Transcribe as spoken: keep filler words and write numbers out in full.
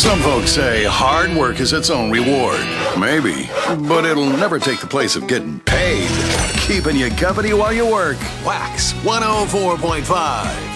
Some folks say hard work is its own reward. Maybe, but it'll never take the place of getting paid. Keeping you company while you work. Wax one oh four point five.